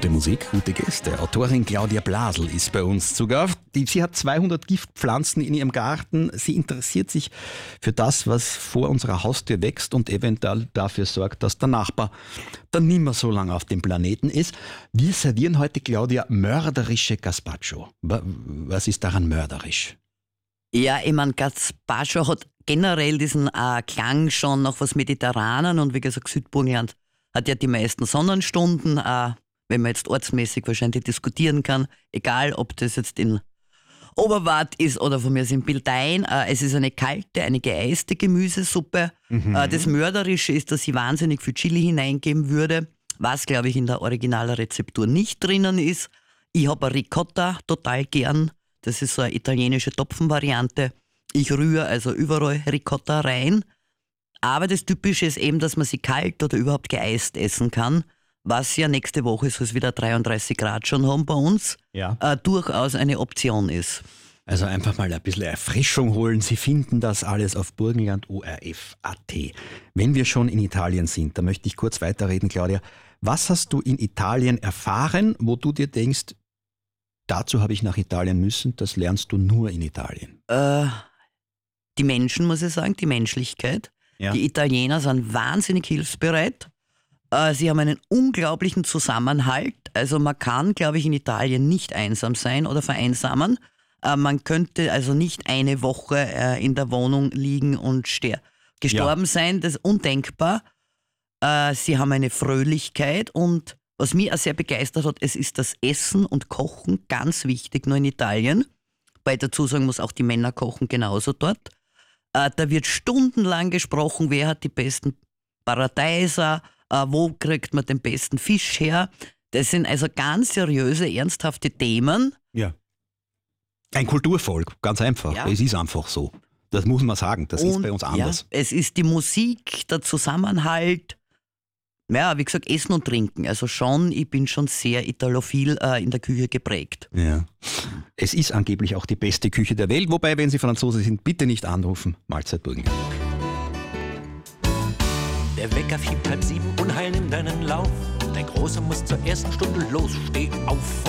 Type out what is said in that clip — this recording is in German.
Gute Musik, gute Gäste. Autorin Claudia Blasel ist bei uns zu Gast. Sie hat 200 Giftpflanzen in ihrem Garten. Sie interessiert sich für das, was vor unserer Haustür wächst und eventuell dafür sorgt, dass der Nachbar dann nicht mehr so lange auf dem Planeten ist. Wir servieren heute, Claudia, mörderische Gazpacho. Was ist daran mörderisch? Ja, ich meine, Gazpacho hat generell diesen Klang schon nach was Mediterranen und wie gesagt, Südburgenland hat ja die meisten Sonnenstunden, wenn man jetzt ortsmäßig wahrscheinlich diskutieren kann, egal ob das jetzt in Oberwart ist oder von mir aus in Bildein. Es ist eine kalte, eine geeiste Gemüsesuppe. Das Mörderische ist, dass ich wahnsinnig viel Chili hineingeben würde, was, glaube ich, in der originalen Rezeptur nicht drinnen ist. Ich habe Ricotta total gern. Das ist so eine italienische Topfenvariante. Ich rühre also überall Ricotta rein. Aber das Typische ist eben, dass man sie kalt oder überhaupt geeist essen kann, was ja nächste Woche, soll es wieder 33 Grad schon haben bei uns, durchaus eine Option ist. Also einfach mal ein bisschen Erfrischung holen. Sie finden das alles auf burgenland.orf.at. Wenn wir schon in Italien sind, da möchte ich kurz weiterreden, Claudia. Was hast du in Italien erfahren, wo du dir denkst, dazu habe ich nach Italien müssen, das lernst du nur in Italien? Die Menschen, muss ich sagen, die Menschlichkeit. Ja. Die Italiener sind wahnsinnig hilfsbereit. Sie haben einen unglaublichen Zusammenhalt. Also man kann, glaube ich, in Italien nicht einsam sein oder vereinsamen. Man könnte also nicht eine Woche in der Wohnung liegen und gestorben sein. Das ist undenkbar. Sie haben eine Fröhlichkeit und was mich auch sehr begeistert hat, es ist das Essen und Kochen ganz wichtig, nur in Italien. Weil dazu sagen muss, auch die Männer kochen genauso dort. Da wird stundenlang gesprochen, wer hat die besten Paradeiser, wo kriegt man den besten Fisch her. Das sind also ganz seriöse, ernsthafte Themen. Ja. Ein Kulturvolk, ganz einfach. Ja. Es ist einfach so. Das muss man sagen, das ist bei uns anders. Ja, es ist die Musik, der Zusammenhalt. Ja, wie gesagt, Essen und Trinken. Also schon, ich bin schon sehr italophil in der Küche geprägt. Ja. Es ist angeblich auch die beste Küche der Welt. Wobei, wenn Sie Franzose sind, bitte nicht anrufen. Mahlzeit Burgenland. Der Wecker fiebt 6:30, Unheil nimmt deinen Lauf. Dein Großer muss zur ersten Stunde los. Steh auf.